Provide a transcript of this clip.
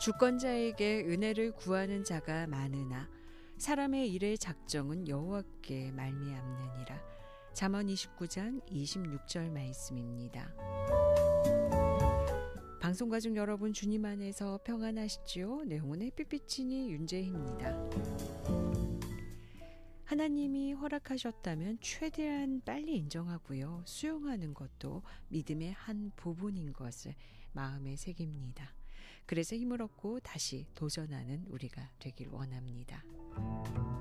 주권자에게 은혜를 구하는 자가 많으나 사람의 일의 작정은 여호와께 말미암느니라. 잠언 29장 26절 말씀입니다. 방송 가족 여러분, 주님 안에서 평안하시지요? 내용은 햇빛비치니 윤재희입니다. 하나님이 허락하셨다면 최대한 빨리 인정하고요. 수용하는 것도 믿음의 한 부분인 것을 마음에 새깁니다. 그래서 힘을 얻고 다시 도전하는 우리가 되길 원합니다.